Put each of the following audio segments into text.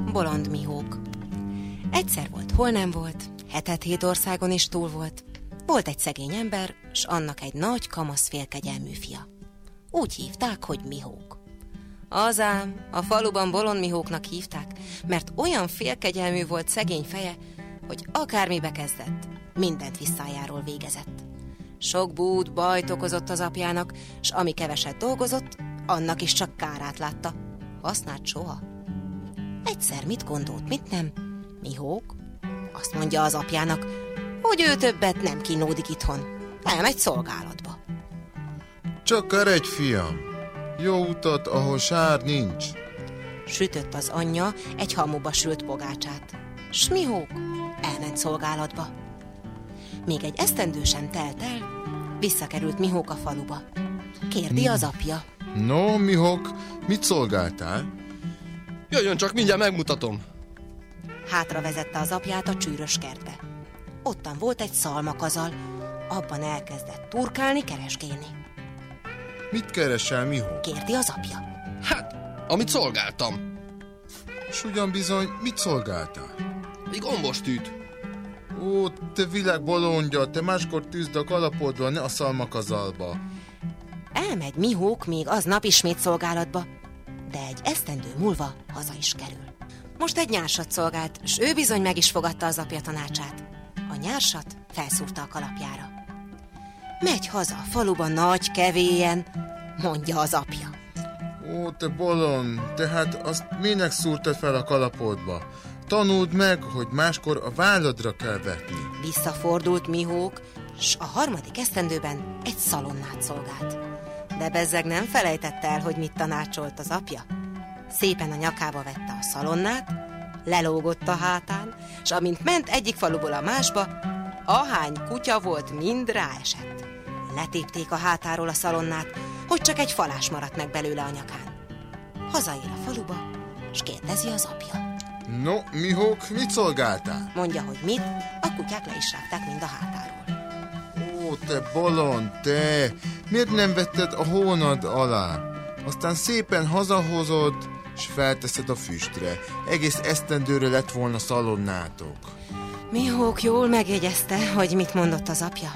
Bolond Mihók. Egyszer volt, hol nem volt, 7 országon is túl volt. Volt egy szegény ember, s annak egy nagy kamasz félkegyelmű fia. Úgy hívták, hogy Mihók. Azám, a faluban Bolond Mihóknak hívták, mert olyan félkegyelmű volt szegény feje, hogy akármibe kezdett, mindent visszájáról végezett. Sok bút, bajt okozott az apjának, s ami keveset dolgozott, annak is csak kárát látta. Hasznát soha. Egyszer mit gondolt, mit nem? Mihók azt mondja az apjának, hogy ő többet nem kínlódik itthon. Elmegy szolgálatba. Csak eredj, fiam! Jó utat, ahol sár nincs. Sütött az anyja egy hamuba sült pogácsát, s Mihók elment szolgálatba. Még egy esztendő sem telt el, visszakerült Mihók a faluba. Kérdi az apja. No, Mihók, mit szolgáltál? Jöjjön csak, mindjárt megmutatom. Hátra vezette az apját a csűrös kertbe. Ottan volt egy szalmakazal, abban elkezdett turkálni, keresgélni. Mit keresel, Mihók? Kérdi az apja. Hát, amit szolgáltam. S ugyan bizony, mit szolgáltál? Egy gombostűt. Ó, te világ bolondja, te máskor tűzd a kalapodba, ne a szalmakazalba. Elmegy Mihók még aznap ismét szolgálatba, de egy esztendő múlva haza is kerül. Most egy nyársat szolgált, s ő bizony meg is fogadta az apja tanácsát. A nyársat felszúrta a kalapjára. Megy haza a faluban nagy kevélyen, mondja az apja. Ó, te bolond, tehát azt minek szúrtad fel a kalapodba? Tanuld meg, hogy máskor a válladra kell vetni. Visszafordult Mihók, s a 3. esztendőben egy szalonnát szolgált. De bezzeg nem felejtette el, hogy mit tanácsolt az apja. Szépen a nyakába vette a szalonnát, lelógott a hátán, s amint ment egyik faluból a másba, ahány kutya volt, mind ráesett. Letépték a hátáról a szalonnát, hogy csak egy falás maradt meg belőle a nyakán. Hazaér a faluba, s kérdezi az apja. No, Mihók, mit szolgáltál? Mondja, hogy mit, a kutyák le is rágták mind a hátáról. Ó, te bolond, te! Miért nem vetted a hónad alá? Aztán szépen hazahozod, s felteszed a füstre. Egész esztendőre lett volna szalonnátok. Mihók jól megjegyezte, hogy mit mondott az apja.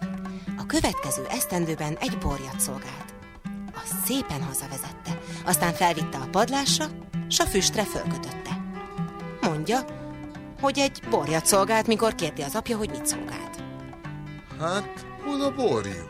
A következő esztendőben egy borjat szolgált. Azt szépen hazavezette, aztán felvitte a padlásra, s a füstre fölkötötte. Mondja, hogy egy borjat szolgált, mikor kérdi az apja, hogy mit szolgált. Hát, hol a borjú?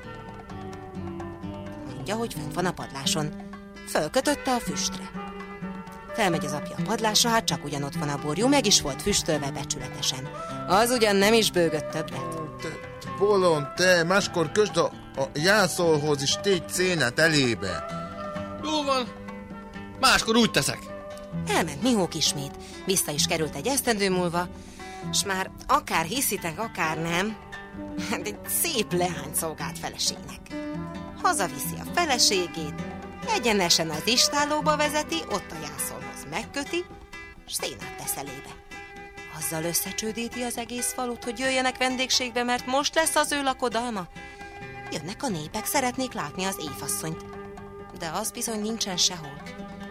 Mondja, hogy fönt van a padláson. Fölkötötte a füstre. Felmegy az apja a padlásra, hát csak ugyanott van a borjú, meg is volt füstölve becsületesen. Az ugyan nem is bőgött többet. Te bolond, te! Máskor kösd a jászolhoz is tégy cénát elébe. Jó van, máskor úgy teszek. Elment Mihók ismét, vissza is került egy esztendő múlva, s már akár hiszitek, akár nem, egy szép leány szolgált feleségnek. Hazaviszi a feleségét, egyenesen az istállóba vezeti, ott a jászolhoz megköti, s szénát tesz elébe. Azzal összecsődíti az egész falut, hogy jöjjenek vendégségbe, mert most lesz az ő lakodalma. Jönnek a népek, szeretnék látni az évasszonyt, de az bizony nincsen sehol.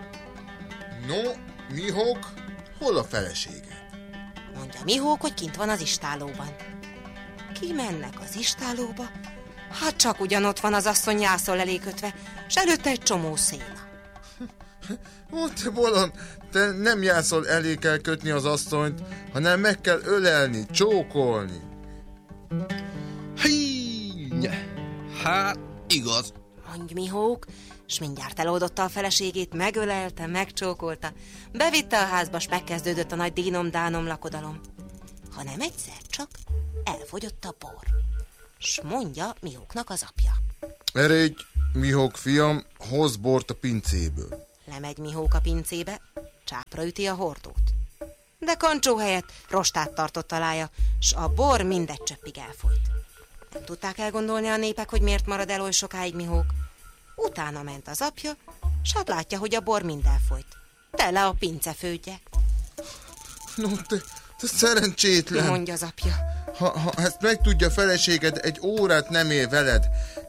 No, Mihók, hol a feleséged? Mondja Mihók, hogy kint van az istállóban. Kimennek az istállóba, hát csak ugyanott van az asszony jászol elé kötve, s előtte egy csomó széna. Ó, te bolond, te nem jászol elé kell kötni az asszonyt, hanem meg kell ölelni, csókolni. Hát, igaz. Mondj Mihók, s mindjárt eloldotta a feleségét, megölelte, megcsókolta, bevitte a házba, s megkezdődött a nagy dínom-dánom lakodalom. Hanem egyszer csak elfogyott a bor. S mondja Mihóknak az apja. Eredj, Mihók fiam, hozz bort a pincéből. Lemegy Mihók a pincébe, csápra üti a hordót. De kancsó helyett rostát tartott alája, s a bor mindegy csöppig elfolyt. Nem tudták elgondolni a népek, hogy miért marad el oly sokáig Mihók. Utána ment az apja, s hát látja, hogy a bor mind elfolyt. Tele a pincefődje. No, te szerencsétlen. Mondja az apja. Ha ezt megtudja feleséged, egy órát nem él veled.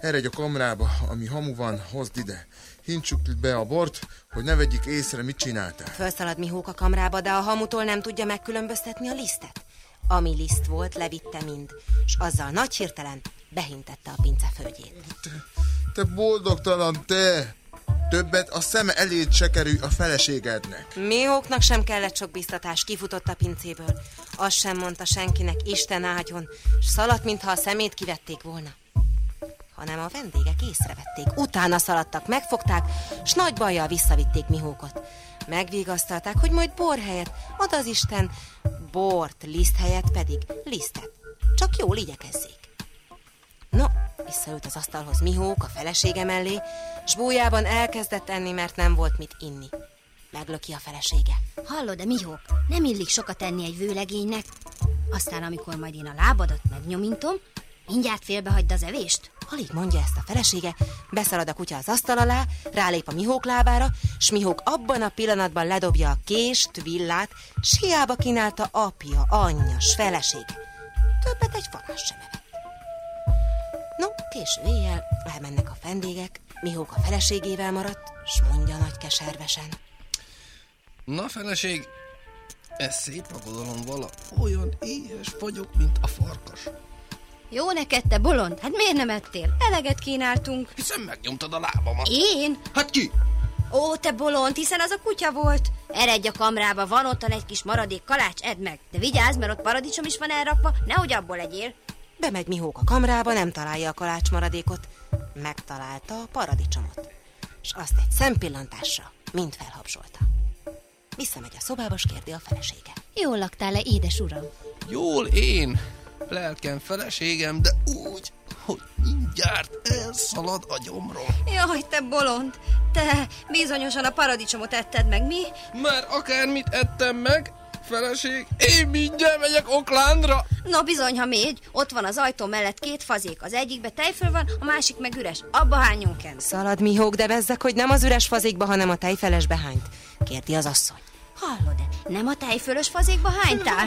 Eredj a kamrába, ami hamu van, hozd ide. Hintsuk be a bort, hogy ne vegyük észre, mit csináltál. Fölszalad Mihók a kamrába, de a hamutól nem tudja megkülönböztetni a lisztet. Ami liszt volt, levitte mind, és azzal nagy hirtelen behintette a pince földjét. Te boldogtalan, te! Többet a szeme eléd se kerülj a feleségednek. Mihóknak sem kellett sok biztatás, kifutott a pincéből. Azt sem mondta senkinek, Isten áldjon, s szaladt, mintha a szemét kivették volna. Hanem a vendégek észrevették, utána szaladtak, megfogták, s nagy bajjal visszavitték Mihókot. Megvigasztalták, hogy majd bor helyett ad az Isten bort, liszt helyett pedig lisztet. Csak jól igyekezzék. No, visszaült az asztalhoz Mihók a felesége mellé, s bújjában elkezdett enni, mert nem volt mit inni. Meglöki a felesége. Hallod-e, Mihók? Nem illik sokat enni egy vőlegénynek. Aztán, amikor majd én a lábadat megnyomintom, mindjárt félbehagyd az evést. Alig mondja ezt a felesége, beszalad a kutya az asztal alá, rálép a Mihók lábára, s Mihók abban a pillanatban ledobja a kést, villát, s hiába kínálta apja, anyja, s felesége. Többet egy farás sem evett. No, késő éjjel elmennek a vendégek, Mihók a feleségével maradt, s mondja nagy keservesen. Na, feleség, ez szép aggodalom vala. Olyan éhes vagyok, mint a farkas. Jó neked, te bolond? Hát miért nem ettél? Eleget kínáltunk. Hiszen megnyomtad a lábamat. Én? Hát ki? Ó, te bolond, hiszen az a kutya volt. Eredj a kamrába, van ottan egy kis maradék kalács, edd meg. De vigyázz, mert ott paradicsom is van elrakva, nehogy abból legyél. Bemegy Mihók a kamrába, nem találja a kalács maradékot. Megtalálta a paradicsomot. És azt egy szempillantásra mind felhabzsolta. Visszamegy a szobába, s kérdi a felesége. Jól laktál-e, édes uram? Jól én, lelkem feleségem, de úgy, hogy mindjárt elszalad a gyomrom. Jaj, te bolond! Te bizonyosan a paradicsomot etted meg, mi? Már akármit ettem meg, feleség, én mindjárt megyek Oklándra. Na bizony, ha mégy, ott van az ajtó mellett 2 fazék. Az egyikbe tejföl van, a másik meg üres. Abba hányon kell. Szalad Mihók, de bezzeg, hogy nem az üres fazékba, hanem a tejfelesbe hányt, kérdi az asszony. Hallod-e? Nem a tejfölös fazékba hánytál?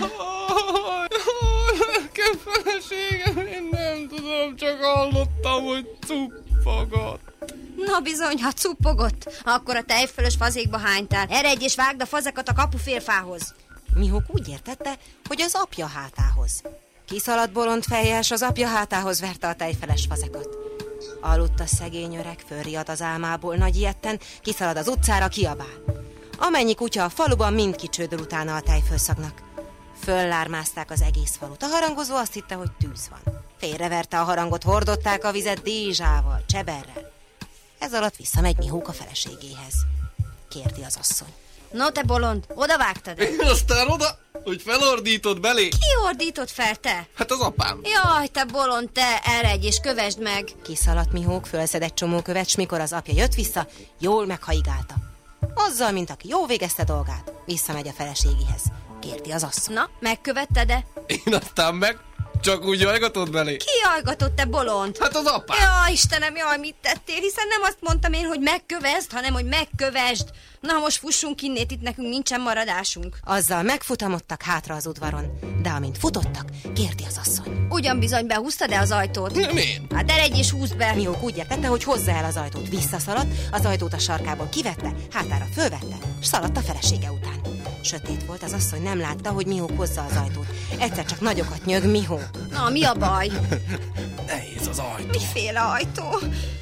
Nekem feleségem, én nem tudom, csak hallottam, hogy cuppogott. Na bizony, ha cuppogott, akkor a tejfölös fazékba hánytál. Eredj és vágd a fazekat a kapufélfához. Mihók úgy értette, hogy az apja hátához. Kiszaladt bolond fejjel, s az apja hátához verte a tejfeles fazekat. Aludt a szegény öreg, fölriadt az álmából, nagy ijedten, kiszalad az utcára, kiabál. Amennyi kutya a faluban, mind kicsődöl utána a tejfölszagnak. Föllármázták az egész falut. A harangozó azt hitte, hogy tűz van. Félreverte a harangot, hordották a vizet dézsával, cseberrel. Ez alatt visszamegy Mihók a feleségéhez. Kérdi az asszony. No, te bolond, oda vágtad? Én aztán oda, hogy felordított belé. Ki ordított fel, te? Hát az apám. Jaj, te bolond, te, eredj és kövesd meg. Kiszaladt Mihók, fölszed egy csomó követ, s mikor az apja jött vissza, jól meghaigálta. Azzal, mint aki jó végezte dolgát, visszamegy a feleségéhez. Kérdi az asszony. Na, megkövetted-e? Én aztán meg csak úgy jajgatott belé. Ki jajgatott, te bolond? Hát az apám. Jaj, Istenem, jaj, mit tettél? Hiszen nem azt mondtam én, hogy megkövesd, hanem hogy megkövesd. Na, most fussunk innét, itt nekünk nincsen maradásunk. Azzal megfutamodtak hátra az udvaron, de amint futottak, kérdi az asszony. Ugyan bizony behúztad-e az ajtót? Nem én. Hát eredj és húzd be. Mihók úgy értette, hogy hozza el az ajtót. Visszaszaladt, az ajtót a sarkából kivette, hátára fölvette, s szaladt a felesége után. Sötét volt, az asszony nem látta, hogy Mihók hozza az ajtót. Egyszer csak nagyokat nyög Mihók. Na, mi a baj? Nehéz az ajtó. Miféle ajtó?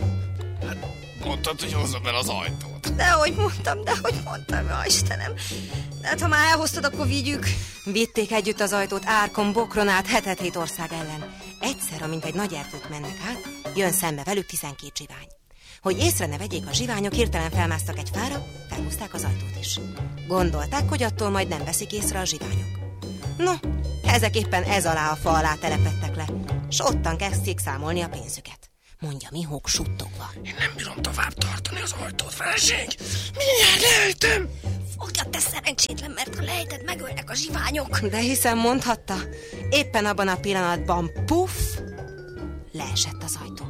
Hát mondtad, hogy hozzam el az ajtót. Dehogy mondtam, jaj, Istenem. De hát, ha már elhoztad, akkor vigyük. Vitték együtt az ajtót árkon, bokron át, 7 ország ellen. Egyszer, amint egy nagy erdőt mennek át, jön szembe velük 12 zsivány. Hogy észre ne vegyék a zsiványok, hirtelen felmásztak egy fára, felhúzták az ajtót is. Gondolták, hogy attól majd nem veszik észre a zsiványok. No, ezek éppen ez alá a fa alá telepettek le, s ottan kezdték számolni a pénzüket. Mondja Mihók suttogva. Én nem bírom tovább tartani az ajtót, feleség. Mindjárt lejtem. Fogja, te szerencsétlen, mert ha lejted, megölnek a zsiványok. De hiszen mondhatta, éppen abban a pillanatban puff, leesett az ajtó.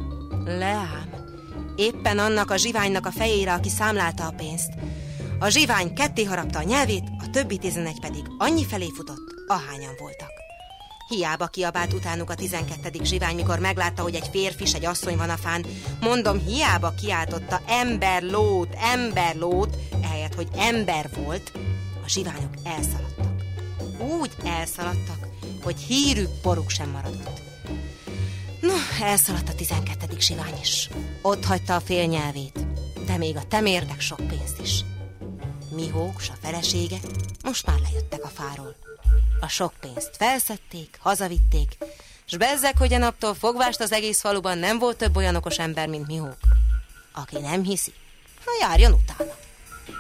Leám, éppen annak a zsiványnak a fejére, aki számlálta a pénzt. A zsivány ketté harapta a nyelvét, a többi 11 pedig annyi felé futott, ahányan voltak. Hiába kiabált utánuk a 12. zsivány, mikor meglátta, hogy egy férfi s egy asszony van a fán. Mondom, hiába kiáltotta emberlót, emberlót, ehelyett, hogy ember volt, a zsiványok elszaladtak. Úgy elszaladtak, hogy hírük, poruk sem maradott. No, elszaladt a 12. zsivány is. Ott hagyta a fél nyelvét, de még a temérdek sok pénzt is. Mihók s a felesége most már lejöttek a fáról. A sok pénzt felszedték, hazavitték, s bezzeg, hogy a naptól fogvást az egész faluban nem volt több olyan okos ember, mint Mihók. Aki nem hiszi, ha járjon utána.